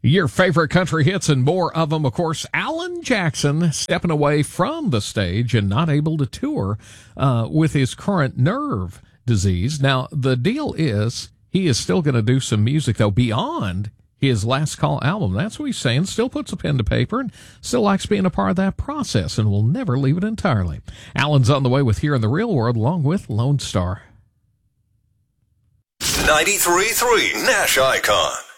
Your favorite country hits and more of them, of course. Alan Jackson stepping away from the stage and not able to tour with his current nerve disease. Now, the deal is he is still going to do some music, though, beyond his Last Call album. That's what he's saying. Still puts a pen to paper and still likes being a part of that process and will never leave it entirely. Alan's on the way with Here in the Real World along with Lone Star. 93.3 Nash Icon.